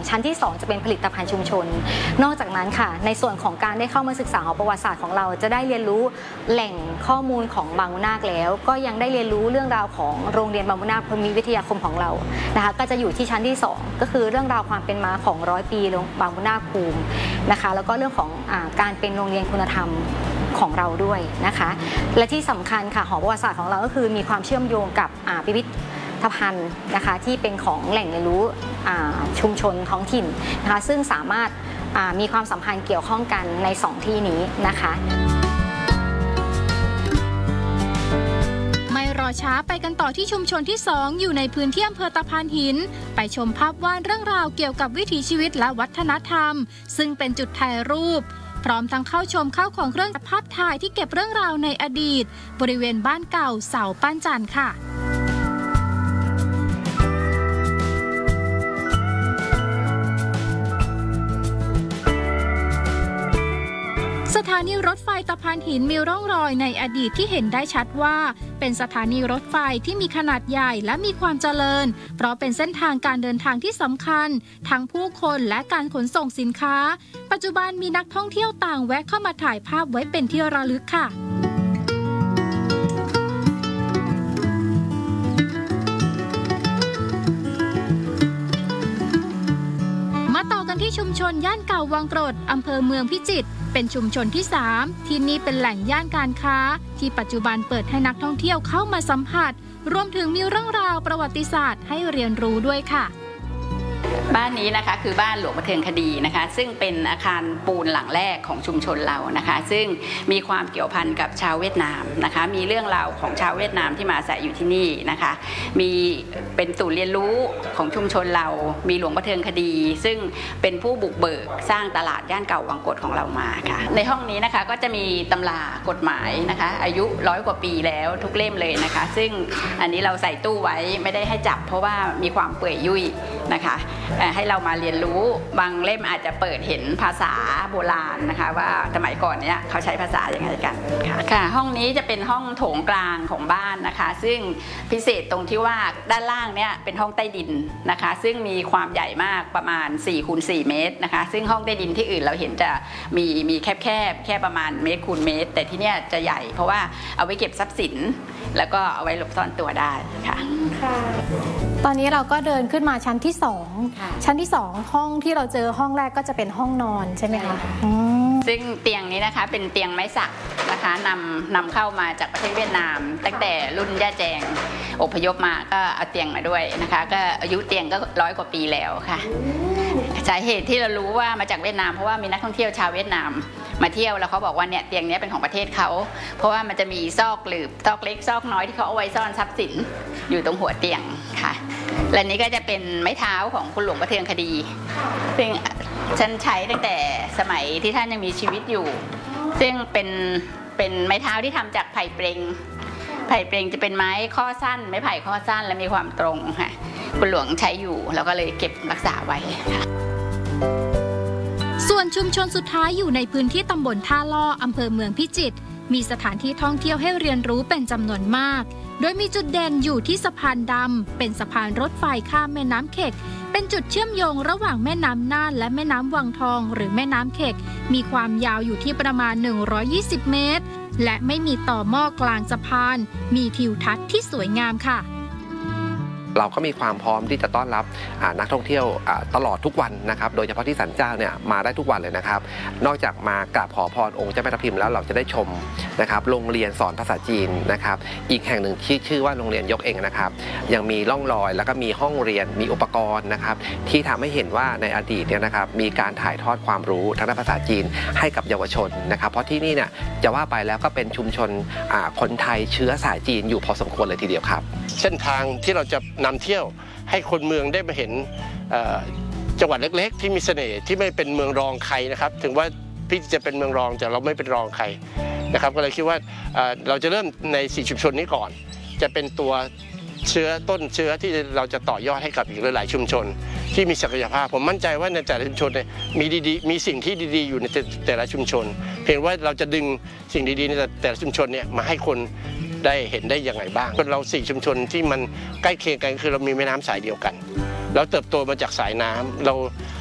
ชั้นที่2จะเป็นผลิตภัณฑ์ชุมชนนอกจากนั้นค่ะในส่วนของการได้เข้ามาศึกษาประวัติศาสตร์ของเราจะได้เรียนรู้แหล่งข้อมูลของบางมุนาคแล้วก็ยังได้เรียนรู้เรื่องราวของโรงเรียนบางมุนาคภูมิวิทยาคมของเรานะคะก็จะอยู่ที่ชั้นที่2ก็คือเรื่องราวความเป็นมาของ100 ปีบางมุนาคภูมินะคะแล้วก็เรื่องของการเป็นโรงเรียนคุณธรรมของเราด้วยนะคะและที่สำคัญค่ะหอประวัติศาสตร์ของเราก็คือมีความเชื่อมโยงกับพิพิธภัณฑ์นะคะที่เป็นของแหล่งเรียนรู้ชุมชนท้องถิ่นนะคะซึ่งสามารถมีความสัมพันธ์เกี่ยวข้องกันใน2ที่นี้นะคะไม่รอช้าไปกันต่อที่ชุมชนที่2อยู่ในพื้นที่อำเภอตะพานหินไปชมภาพวาดเรื่องราวเกี่ยวกับวิถีชีวิตและวัฒนธรรมซึ่งเป็นจุดถ่ายรูปพร้อมทั้งเข้าชมข้าวของเครื่องภาพถ่ายที่เก็บเรื่องราวในอดีตบริเวณบ้านเก่าเสาปั้นจันทร์ค่ะสถานีรถไฟตะพานหินมีร่องรอยในอดีตที่เห็นได้ชัดว่าเป็นสถานีรถไฟที่มีขนาดใหญ่และมีความเจริญเพราะเป็นเส้นทางการเดินทางที่สำคัญทั้งผู้คนและการขนส่งสินค้าปัจจุบันมีนักท่องเที่ยวต่างแวะเข้ามาถ่ายภาพไว้เป็นที่ระลึกค่ะมาต่อกันที่ชุมชนย่านเก่าวังกรดอำเภอเมืองพิจิตรเป็นชุมชนที่3ที่นี่เป็นแหล่งย่านการค้าที่ปัจจุบันเปิดให้นักท่องเที่ยวเข้ามาสัมผัสรวมถึงมีเรื่องราวประวัติศาสตร์ให้เรียนรู้ด้วยค่ะบ้านนี้นะคะคือบ้านหลวงประเทืองคดีนะคะซึ่งเป็นอาคารปูนหลังแรกของชุมชนเรานะคะซึ่งมีความเกี่ยวพันกับชาวเวียดนามนะคะมีเรื่องราวของชาวเวียดนามที่มาอาศัยอยู่ที่นี่นะคะมีเป็นศูนย์เรียนรู้ของชุมชนเรามีหลวงประเทืองคดีซึ่งเป็นผู้บุกเบิกสร้างตลาดย่านเก่าวังกดของเรามาค่ะในห้องนี้นะคะก็จะมีตำรากฎหมายนะคะอายุ100 กว่าปีแล้วทุกเล่มเลยนะคะซึ่งอันนี้เราใส่ตู้ไว้ไม่ได้ให้จับเพราะว่ามีความเปื่อยยุ่ยนะคะให้เรามาเรียนรู้บางเล่มอาจจะเปิดเห็นภาษาโบราณนะคะว่าสมัยก่อนเนี้ยเขาใช้ภาษาอย่างไรกันค่ะห้องนี้จะเป็นห้องโถงกลางของบ้านนะคะซึ่งพิเศษตรงที่ว่าด้านล่างเนี้ยเป็นห้องใต้ดินนะคะซึ่งมีความใหญ่มากประมาณ4 คูณ 4 เมตรนะคะซึ่งห้องใต้ดินที่อื่นเราเห็นจะมีแคบแค่ประมาณเมตรคูณเมตรแต่ที่เนี้ยจะใหญ่เพราะว่าเอาไว้เก็บทรัพย์สินแล้วก็เอาไว้หลบซ่อนตัวได้ค่ะตอนนี้เราก็เดินขึ้นมาชั้นที่2ชั้นที่2ห้องที่เราเจอห้องแรกก็จะเป็นห้องนอนใช่ไหมคะซึ่งเตียงนี้นะคะเป็นเตียงไม้สักนะคะนำเข้ามาจากประเทศเวียดนามตั้งแต่รุ่นย่าแจงอพยพมาก็เอาเตียงมาด้วยนะคะก็อายุเตียงก็100 กว่าปีแล้วค่ะสาเหตุที่เรารู้ว่ามาจากเวียดนามเพราะว่ามีนักท่องเที่ยวชาวเวียดนามมาเที่ยวแล้วเขาบอกว่าเนี่ยเตียงนี้เป็นของประเทศเขาเพราะว่ามันจะมีซอกหลืบซอกเล็กซอกน้อยที่เขาเอาไว้ซ่อนทรัพย์สินอยู่ตรงหัวเตียงค่ะและนี้ก็จะเป็นไม้เท้าของคุณหลวงประเทืองคดีซึ่งฉันใช้ตั้งแต่สมัยที่ท่านยังมีชีวิตอยู่ซึ่งเป็นไม้เท้าที่ทำจากไผ่เปรงจะเป็นไม้ข้อสั้นไม้ไผ่ข้อสั้นและมีความตรงค่ะคุณหลวงใช้อยู่แล้วก็เลยเก็บรักษาไว้ค่ะส่วนชุมชนสุดท้ายอยู่ในพื้นที่ตำบลท่าล่ออำเภอเมืองพิจิตรมีสถานที่ท่องเที่ยวให้เรียนรู้เป็นจำนวนมากโดยมีจุดเด่นอยู่ที่สะพานดำเป็นสะพานรถไฟข้ามแม่น้ำเข็กเป็นจุดเชื่อมโยงระหว่างแม่น้ำน่านและแม่น้ำวังทองหรือแม่น้ำเข็กมีความยาวอยู่ที่ประมาณ120 เมตรและไม่มีต่อหม้อกลางสะพานมีทิวทัศน์ที่สวยงามค่ะเราก็มีความพร้อมที่จะต้อนรับนักท่องเที่ยวตลอดทุกวันนะครับโดยเฉพาะที่ศาลเจ้าเนี่ยมาได้ทุกวันเลยนะครับนอกจากมากราบขอพรองค์เจ้าแม่ทับทิมแล้วเราจะได้ชมนะครับโรงเรียนสอนภาษาจีนนะครับอีกแห่งหนึ่งที่ชื่อว่าโรงเรียนยกเองนะครับยังมีร่องรอยแล้วก็มีห้องเรียนมีอุปกรณ์นะครับที่ทำให้เห็นว่าในอดีตเนี่ยนะครับมีการถ่ายทอดความรู้ทางด้านภาษาจีนให้กับเยาวชนนะครับเพราะที่นี่เนี่ยจะว่าไปแล้วก็เป็นชุมชนคนไทยเชื้อสายจีนอยู่พอสมควรเลยทีเดียวครับเส้นทางที่เราจะนำเที่ยวให้คนเมืองได้มาเห็นจังหวัดเล็กๆที่มีเสน่ห์ที่ไม่เป็นเมืองรองใครนะครับถึงว่าพี่จะเป็นเมืองรองแต่เราไม่เป็นรองใครนะครับก็เลยคิดว่าเราจะเริ่มใน4 ชุมชนนี้ก่อนจะเป็นตัวต้นเชื้อที่เราจะต่อยอดให้กับอีกหลายๆชุมชนที่มีศักยภาพผมมั่นใจว่าในแต่ละชุมชนมีสิ่งที่ดีๆอยู่ในแต่ละชุมชนเพียงว่าเราจะดึงสิ่งดีๆในแต่ละชุมชนเนี่ยมาให้คนได้เห็นได้อย่างไรบ้างเรา4 ชุมชนที่มันใกล้เคียงกันคือเรามีแม่น้ำสายเดียวกันเราเติบโตมาจากสายน้ำเรา